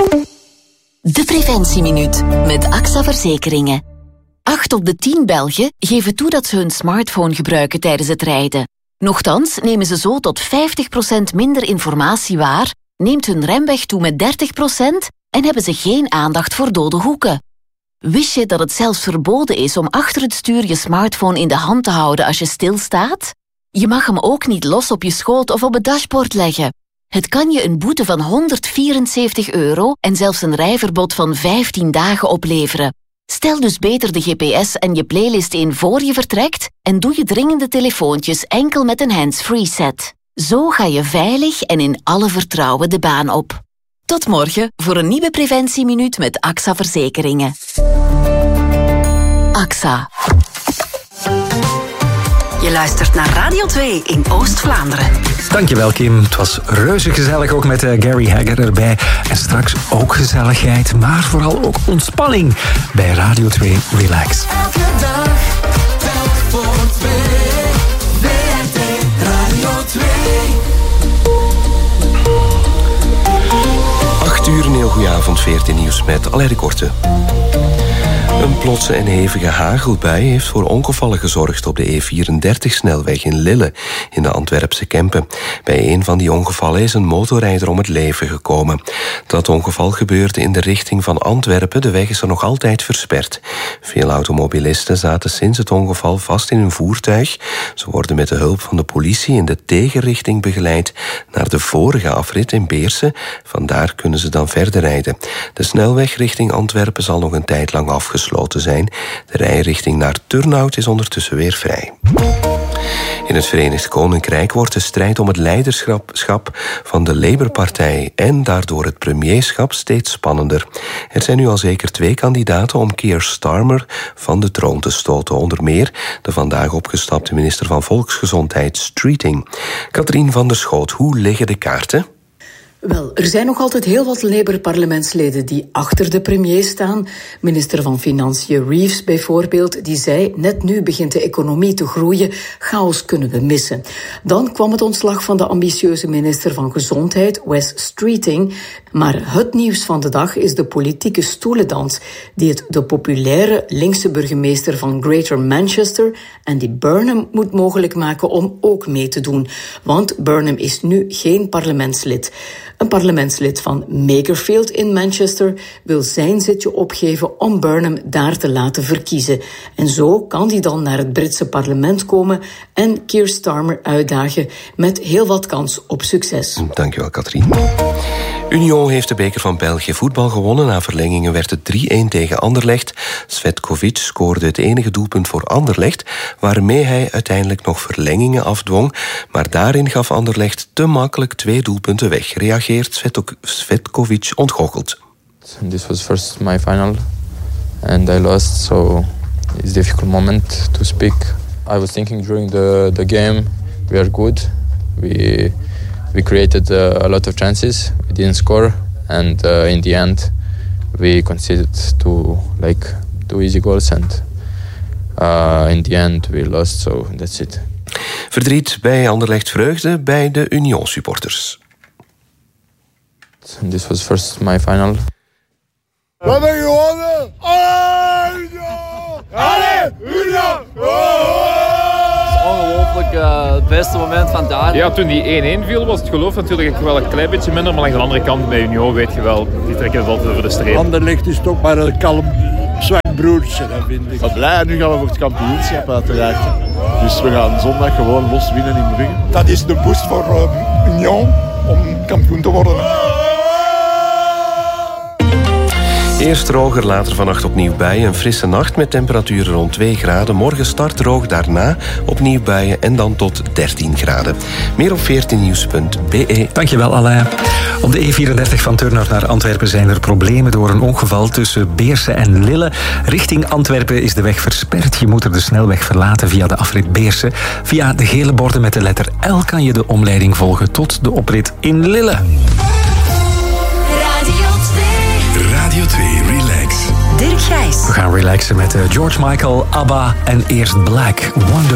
De Preventieminuut met AXA Verzekeringen. 8 op de 10 Belgen geven toe dat ze hun smartphone gebruiken tijdens het rijden. Nochtans nemen ze zo tot 50% minder informatie waar, neemt hun remweg toe met 30% en hebben ze geen aandacht voor dode hoeken. Wist je dat het zelfs verboden is om achter het stuur je smartphone in de hand te houden als je stilstaat? Je mag hem ook niet los op je schoot of op het dashboard leggen. Het kan je een boete van €174 en zelfs een rijverbod van 15 dagen opleveren. Stel dus beter de GPS en je playlist in voor je vertrekt en doe je dringende telefoontjes enkel met een hands-free set. Zo ga je veilig en in alle vertrouwen de baan op. Tot morgen voor een nieuwe Preventieminuut met AXA Verzekeringen. AXA. Je luistert naar Radio 2 in Oost-Vlaanderen. Dankjewel, Kim. Het was reuze gezellig, ook met Gary Hagger erbij. En straks ook gezelligheid, maar vooral ook ontspanning bij Radio 2 Relax. Elke dag, telk voor 2. WRT Radio 2. 8 uur, een heel goede avond, 14 nieuws met Alain de Korte. Een plotse en hevige hagelbui heeft voor ongevallen gezorgd op de E34-snelweg in Lille, in de Antwerpse Kempen. Bij een van die ongevallen is een motorrijder om het leven gekomen. Dat ongeval gebeurde in de richting van Antwerpen. De weg is er nog altijd versperd. Veel automobilisten zaten sinds het ongeval vast in hun voertuig. Ze worden met de hulp van de politie in de tegenrichting begeleid naar de vorige afrit in Beersen. Vandaar kunnen ze dan verder rijden. De snelweg richting Antwerpen zal nog een tijd lang afgesloten zijn. De rijrichting naar Turnhout is ondertussen weer vrij. In het Verenigd Koninkrijk wordt de strijd om het leiderschap van de Labour-partij en daardoor het premierschap steeds spannender. Er zijn nu al zeker 2 kandidaten om Keir Starmer van de troon te stoten. Onder meer de vandaag opgestapte minister van Volksgezondheid Streeting. Katrien van der Schoot, hoe liggen de kaarten? Wel, er zijn nog altijd heel wat Labour-parlementsleden die achter de premier staan. Minister van Financiën Reeves bijvoorbeeld, die zei: net nu begint de economie te groeien, chaos kunnen we missen. Dan kwam het ontslag van de ambitieuze minister van Gezondheid, Wes Streeting. Maar het nieuws van de dag is de politieke stoelendans die het de populaire linkse burgemeester van Greater Manchester, Andy Burnham, moet mogelijk maken om ook mee te doen. Want Burnham is nu geen parlementslid. Een parlementslid van Makerfield in Manchester wil zijn zitje opgeven om Burnham daar te laten verkiezen. En zo kan hij dan naar het Britse parlement komen en Keir Starmer uitdagen met heel wat kans op succes. Dankjewel, Katrien. Union heeft de beker van België voetbal gewonnen. Na verlengingen werd het 3-1 tegen Anderlecht. Svetkovic scoorde het enige doelpunt voor Anderlecht, waarmee hij uiteindelijk nog verlengingen afdwong. Maar daarin gaf Anderlecht te makkelijk 2 doelpunten weg. Reageert Svetkovic ontgoocheld. This was first my final and I lost, so it's a difficult moment to speak. I was thinking during the game we are good. We created a lot of chances. We didn't score, and in the end, we conceded two easy goals, and in the end, we lost. So that's it. Verdriet bij Anderlecht, vreugde bij de Union-supporters. This was first my final. We hebben gewonnen! Allee, Union! Ongelooflijk, het beste moment van daar. Ja, toen die 1-1 viel was het geloof natuurlijk wel een klein beetje minder. Maar aan de andere kant bij Union weet je wel, die trekken het altijd over de streep. Anderlecht is toch maar een kalm, zwak broertje, dat vind ik. Wat blij, nu gaan we voor het kampioenschap uiteraard. Dus we gaan zondag gewoon los winnen in Brugge. Dat is de boost voor Union om kampioen te worden. Eerst droger, later vannacht opnieuw buien. Een frisse nacht met temperaturen rond 2 graden. Morgen start droog, daarna opnieuw buien en dan tot 13 graden. Meer op 14nieuws.be. Dankjewel, Alain. Op de E34 van Turnhout naar Antwerpen zijn er problemen door een ongeval tussen Beersen en Lille. Richting Antwerpen is de weg versperd. Je moet er de snelweg verlaten via de afrit Beersen. Via de gele borden met de letter L kan je de omleiding volgen tot de oprit in Lille. Radio 2 Relax. Dirk Gijs. We gaan relaxen met George Michael, ABBA en eerst Black Wonder.